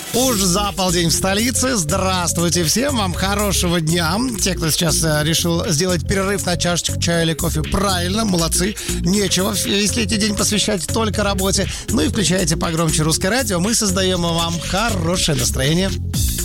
Уж за полдень в столице. Здравствуйте всем, вам хорошего дня. Те, кто сейчас решил сделать перерыв на чашечку чая или кофе, правильно, молодцы. Нечего, если эти день посвящать только работе. Ну и включайте погромче русское радио, мы создаем вам хорошее настроение.